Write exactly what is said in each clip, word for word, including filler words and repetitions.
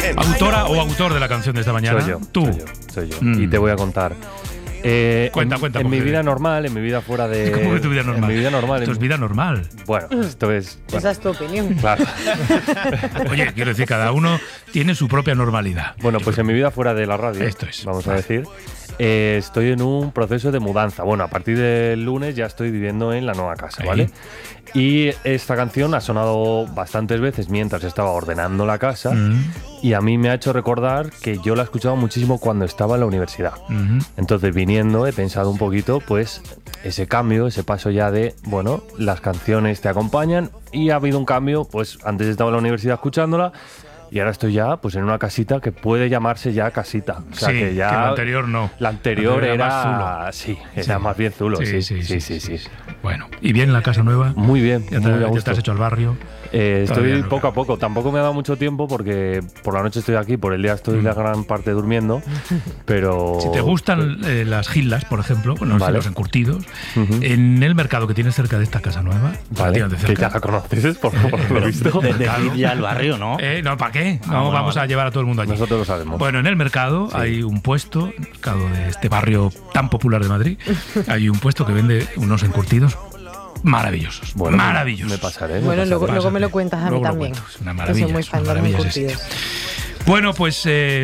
¿Autora o autor de la canción de esta mañana? Soy yo. Tú. Soy yo. Soy yo. Mm. Y te voy a contar. Eh, Cuenta, en, cuenta. En mi porque- vida normal, en mi vida fuera de. ¿Cómo que tu vida normal? En mi vida normal. Esto en- es vida normal. Bueno, esto es. bueno, Esa es tu opinión. claro. Oye, quiero decir, cada uno tiene su propia normalidad. Bueno, pues en mi vida fuera de la radio, Esto es. vamos a decir, eh, estoy en un proceso de mudanza. Bueno, a partir del lunes ya estoy viviendo en la nueva casa, Ahí. ¿vale? Y esta canción ha sonado bastantes veces mientras estaba ordenando la casa Mm, y a mí me ha hecho recordar que yo la he escuchado muchísimo cuando estaba en la universidad. mm. Entonces, viniendo, he pensado un poquito, pues, ese cambio, ese paso ya de, bueno, las canciones te acompañan y ha habido un cambio, pues, antes estaba en la universidad escuchándola y ahora estoy ya, pues, en una casita que puede llamarse ya casita. O sea, Sí, que ya... que la anterior no. La anterior La anterior era... era más sí, era Sí. más bien zulo, sí. Sí, sí, sí, sí, sí. Bueno, ¿y bien la casa nueva? Muy bien, ¿Ya te, muy a ya te gusto. has hecho al barrio? Eh, Todavía estoy no, poco claro. a poco, tampoco me ha dado mucho tiempo porque por la noche estoy aquí, por el día estoy Mm. la gran parte durmiendo, pero... Si te gustan eh, las gillas, por ejemplo, bueno, Vale. los encurtidos, Ujú. en el mercado que tienes cerca de esta casa nueva, Vale, relativamente que cerca, ya la conoces por, por lo visto. De, de Claro. ir ya al barrio, ¿no? Eh, no, ¿para qué? No, Ah, bueno, vamos vale. a llevar a todo el mundo allí. Nosotros lo sabemos. Bueno, en el mercado hay un puesto, el mercado de este barrio tan popular de Madrid, hay un puesto que vende unos encurtidos maravillosos. Bueno, maravillosos. Me pasaré. me Bueno, pasaré. luego, luego me lo Pásate. cuentas a mí Luego lo también. cuento. Es una Que maravilla. soy muy es una fan de los maravilla ese encurtidos. sitio. Bueno, pues, eh,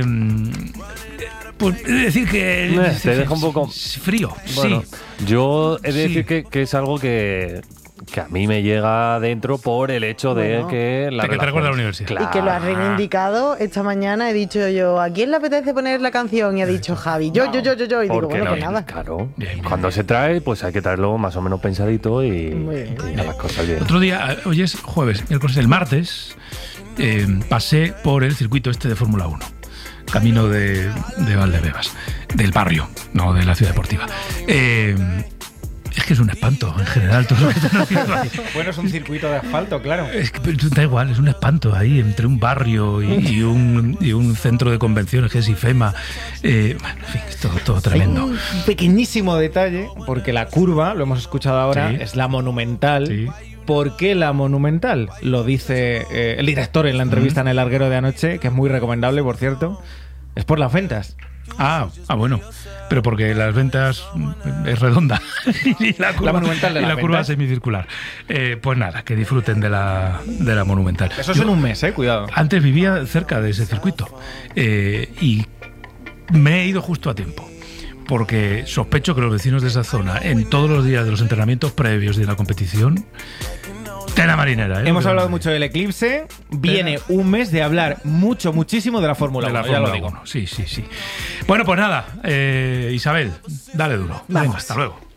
pues he de decir que Eh, te deja un poco- frío. Bueno, sí. yo he de Sí. decir que, que es algo que, que a mí me llega dentro por el hecho de Bueno. que la De que te recuerda a la relación- universidad. Y que lo has reivindicado esta mañana. He dicho yo, ¿a quién le apetece poner la canción? Y ha dicho Javi, yo, yo, yo, yo, yo. Y digo, Porque bueno, la- pues nada. claro, Bien, bien, cuando bien. se trae, pues hay que traerlo más o menos pensadito y, Muy bien. y a las cosas bien. Otro día, hoy es jueves, miércoles, el martes, eh, pasé por el circuito este de Fórmula uno, camino de, de Valdebebas, del barrio, no de la ciudad deportiva. Eh, es que es un espanto en general todo lo que están haciendo ahí. Bueno, es un circuito de asfalto, claro. Es que pero da igual, es un espanto ahí entre un barrio y, y un, y un centro de convenciones que es IFEMA. Eh, bueno, en fin, es todo, todo Hay tremendo. un pequeñísimo detalle, porque la curva, lo hemos escuchado ahora, Sí. es la monumental. Sí. ¿Por qué la monumental? Lo dice eh, el director en la entrevista en El Larguero de anoche, que es muy recomendable, por cierto. Es por las ventas. Ah, ah, bueno, pero porque las ventas mm, es redonda y la curva, monumental de y las la curva ventas. semicircular. Eh, pues nada, que disfruten de la, de la monumental. Eso es Yo en un mes, eh, cuidado. Antes vivía cerca de ese circuito eh, y me he ido justo a tiempo. Porque sospecho que los vecinos de esa zona, en todos los días de los entrenamientos previos de la competición, tela marinera. ¿eh? Hemos hablado mucho del eclipse. Viene un mes de hablar mucho, muchísimo de la Fórmula de la uno, ya lo Fórmula digo. uno. Sí, sí, sí. Bueno, pues nada, eh, Isabel, dale duro. Venga, Vamos. hasta luego.